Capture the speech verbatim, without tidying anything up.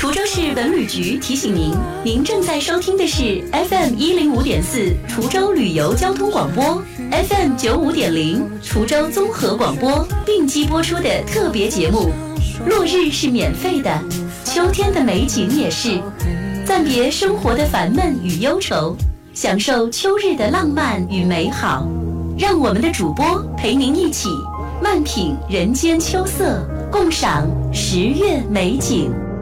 滁州市文旅局提醒您，您正在收听的是 F M 一零五点四滁州旅游交通广播 ，F M 九五点零滁州综合广播并机播出的特别节目。落日是免费的，秋天的美景也是。暂别生活的烦闷与忧愁，享受秋日的浪漫与美好。让我们的主播陪您一起慢品人间秋色，共赏十月美景。